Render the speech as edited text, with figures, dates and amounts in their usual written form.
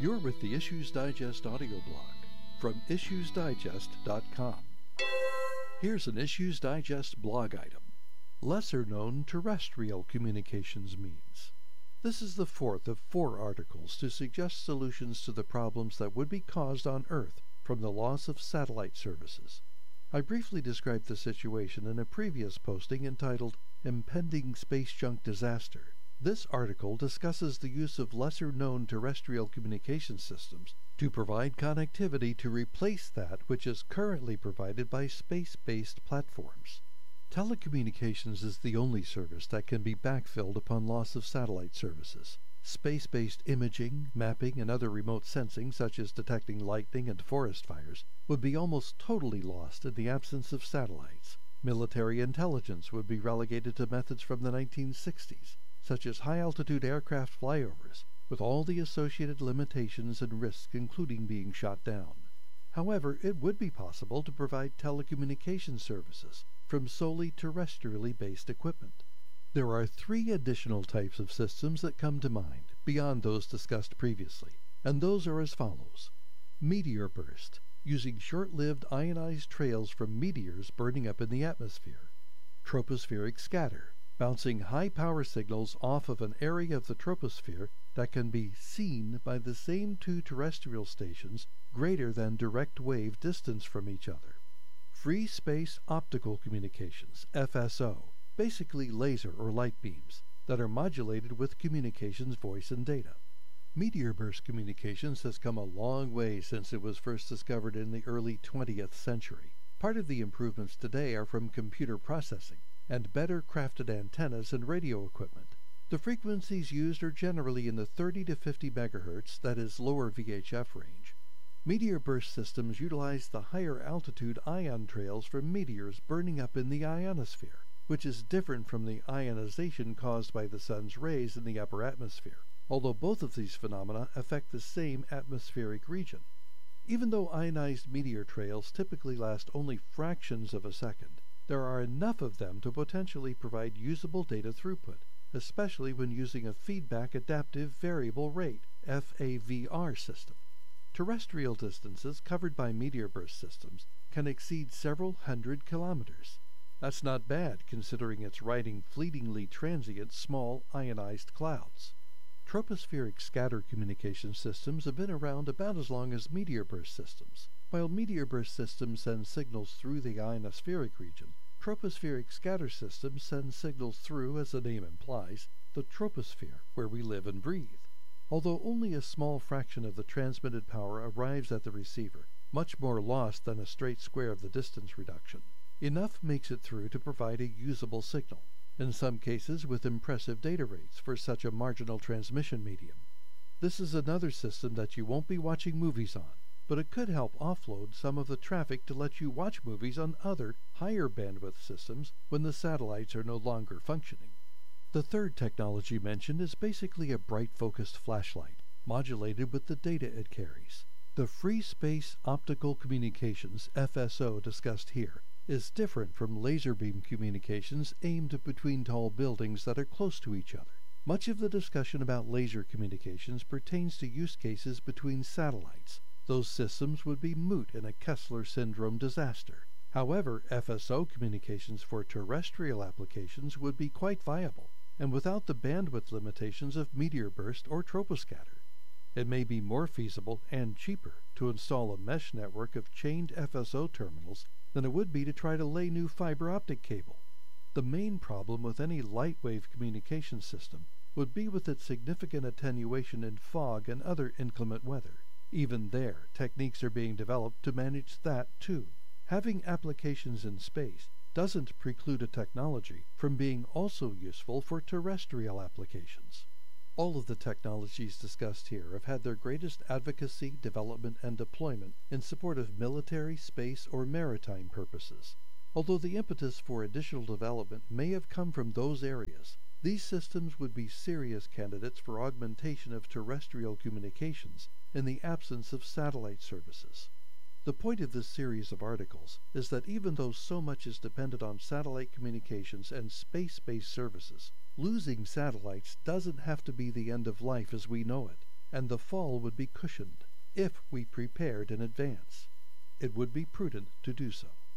You're with the Issues Digest audio blog from issuesdigest.com. Here's an Issues Digest blog item. Lesser-known terrestrial communications means. This is the fourth of 4 articles to suggest solutions to the problems that would be caused on Earth from the loss of satellite services. I briefly described the situation in a previous posting entitled Impending Space Junk Disaster. This article discusses the use of lesser-known terrestrial communication systems to provide connectivity to replace that which is currently provided by space-based platforms. Telecommunications is the only service that can be backfilled upon loss of satellite services. Space-based imaging, mapping, and other remote sensing, such as detecting lightning and forest fires, would be almost totally lost in the absence of satellites. Military intelligence would be relegated to methods from the 1960s, such as high-altitude aircraft flyovers, with all the associated limitations and risks, including being shot down. However, it would be possible to provide telecommunication services from solely terrestrially based equipment. There are 3 additional types of systems that come to mind, beyond those discussed previously, and those are as follows. Meteor burst, using short-lived ionized trails from meteors burning up in the atmosphere. Tropospheric scatter, bouncing high-power signals off of an area of the troposphere that can be seen by the same 2 terrestrial stations greater than direct wave distance from each other. Free space optical communications, FSO, basically laser or light beams, that are modulated with communications voice and data. Meteor burst communications has come a long way since it was first discovered in the early 20th century. Part of the improvements today are from computer processing and better crafted antennas and radio equipment. The frequencies used are generally in the 30 to 50 MHz, that is lower VHF range. Meteor burst systems utilize the higher altitude ion trails from meteors burning up in the ionosphere, which is different from the ionization caused by the sun's rays in the upper atmosphere, although both of these phenomena affect the same atmospheric region. Even though ionized meteor trails typically last only fractions of a second, there are enough of them to potentially provide usable data throughput, especially when using a feedback adaptive variable rate FAVR system. Terrestrial distances covered by meteor burst systems can exceed several hundred kilometers. That's not bad, considering it's riding fleetingly transient small ionized clouds. Tropospheric scatter communication systems have been around about as long as meteor burst systems. While meteor burst systems send signals through the ionospheric region, tropospheric scatter systems send signals through, as the name implies, the troposphere, where we live and breathe. Although only a small fraction of the transmitted power arrives at the receiver, much more lost than a straight square of the distance reduction, enough makes it through to provide a usable signal, in some cases with impressive data rates for such a marginal transmission medium. This is another system that you won't be watching movies on, but it could help offload some of the traffic to let you watch movies on other, higher bandwidth systems when the satellites are no longer functioning. The third technology mentioned is basically a bright-focused flashlight, modulated with the data it carries. The free space optical communications, FSO, discussed here is different from laser beam communications aimed between tall buildings that are close to each other. Much of the discussion about laser communications pertains to use cases between satellites. Those systems would be moot in a Kessler syndrome disaster. However, FSO communications for terrestrial applications would be quite viable, and without the bandwidth limitations of meteor burst or troposcatter. It may be more feasible and cheaper to install a mesh network of chained FSO terminals than it would be to try to lay new fiber optic cable. The main problem with any light-wave communication system would be with its significant attenuation in fog and other inclement weather. Even there, techniques are being developed to manage that too. Having applications in space doesn't preclude a technology from being also useful for terrestrial applications. All of the technologies discussed here have had their greatest advocacy, development, and deployment in support of military, space, or maritime purposes. Although the impetus for additional development may have come from those areas, these systems would be serious candidates for augmentation of terrestrial communications in the absence of satellite services. The point of this series of articles is that even though so much is dependent on satellite communications and space-based services, losing satellites doesn't have to be the end of life as we know it. and the fall would be cushioned if we prepared in advance. It would be prudent to do so.